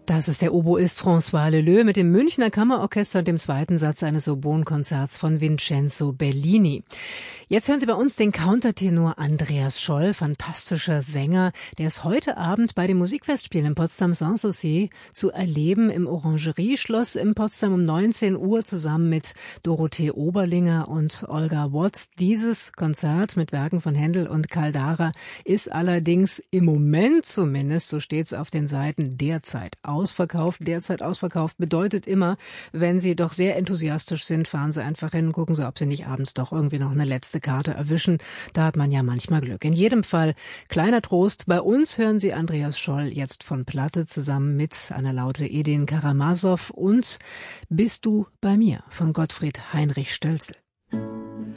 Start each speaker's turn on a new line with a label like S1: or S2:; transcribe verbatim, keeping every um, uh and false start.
S1: Das ist der Oboist François Leleux mit dem Münchner Kammerorchester und dem zweiten Satz eines Oboenkonzerts von Vincenzo Bellini. Jetzt hören Sie bei uns den Countertenor Andreas Scholl, fantastischer Sänger. Der ist heute Abend bei den Musikfestspielen in Potsdam Sanssouci zu erleben im Orangerieschloss in Potsdam um neunzehn Uhr zusammen mit Dorothee Oberlinger und Olga Watz. Dieses Konzert mit Werken von Händel und Caldara ist allerdings im Moment zumindest, so steht es auf den Seiten, derzeit ausverkauft. Derzeit ausverkauft bedeutet immer, wenn Sie doch sehr enthusiastisch sind, fahren Sie einfach hin, gucken Sie, ob Sie nicht abends doch irgendwie noch eine letzte Karte erwischen. Da hat man ja manchmal Glück. In jedem Fall kleiner Trost. Bei uns hören Sie Andreas Scholl jetzt von Platte zusammen mit Anna Laute, Edin Karamasow und Bist du bei mir von Gottfried Heinrich Stölzl.